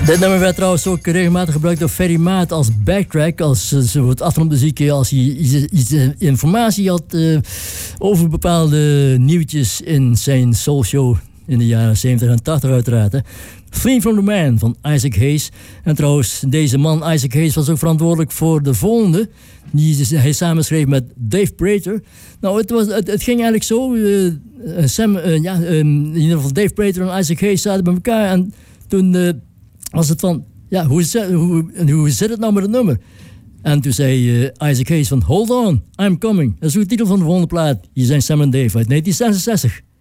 Dit nummer werd trouwens ook regelmatig gebruikt door Ferry Maat als backtrack, als soort achtergrondmuziek, als hij iets informatie had over bepaalde nieuwtjes in zijn soulshow in de jaren 70 en 80 uiteraard. Hè. Flee from the Man van Isaac Hayes. En trouwens, deze man Isaac Hayes was ook verantwoordelijk voor de volgende, die hij samenschreef met Dave Prater. Nou, het ging eigenlijk zo. In ieder geval Dave Prater en Isaac Hayes zaten bij elkaar en toen was het van, ja, hoe zit het nou met het nummer? En toen zei Isaac Hayes van, hold on, I'm coming. Dat is ook de titel van de volgende plaat. Hier zijn Sam en Dave uit 1966.